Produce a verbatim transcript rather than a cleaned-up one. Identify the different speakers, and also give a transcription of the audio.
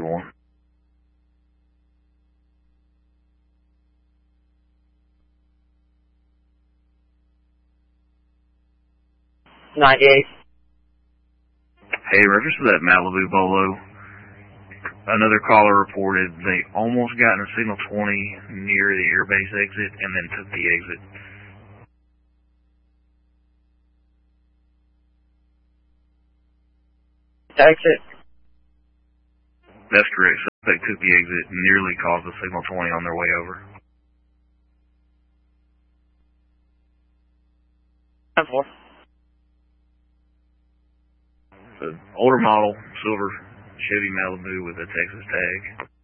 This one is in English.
Speaker 1: one.
Speaker 2: ninety-eight.
Speaker 1: Hey, reference to that Malibu Bolo. Another caller reported they almost got in a signal twenty near the airbase exit and then took the exit.
Speaker 2: Exit.
Speaker 1: That's correct. Suspect took the exit and nearly caused a signal twenty on their way over.
Speaker 2: ten four.
Speaker 1: An older model, silver Chevy Malibu with a Texas tag.